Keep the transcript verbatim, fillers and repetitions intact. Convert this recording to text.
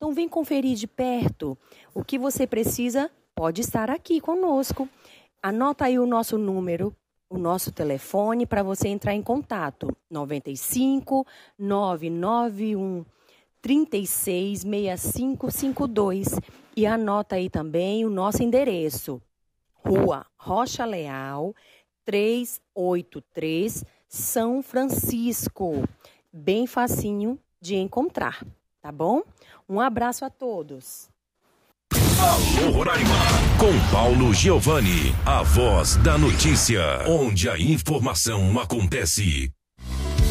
Então vem conferir de perto. O que você precisa pode estar aqui conosco. Anota aí o nosso número, o nosso telefone para você entrar em contato. noventa e cinco, nove nove um, trinta e seis, sessenta e cinco cinquenta e dois. E anota aí também o nosso endereço. Rua Rocha Leal, trezentos e oitenta e três, São Francisco. Bem facinho de encontrar, tá bom? Um abraço a todos. Alô, Roraima, com Paulo Giovanni, a voz da notícia, onde a informação acontece.